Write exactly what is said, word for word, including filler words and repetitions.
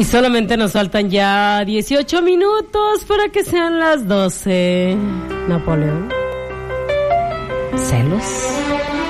Y solamente nos faltan ya dieciocho minutos para que sean las doce. Napoleón. ¿Celos?